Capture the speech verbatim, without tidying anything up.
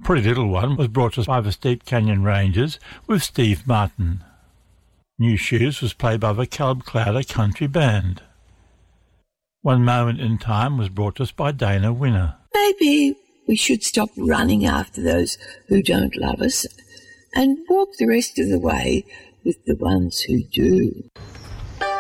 Pretty Little One was brought to us by the Steep Canyon Rangers with Steve Martin. New Shoes was played by the Caleb Clowder Country Band. One Moment in Time was brought to us by Dana Winner. Maybe we should stop running after those who don't love us and walk the rest of the way with the ones who do.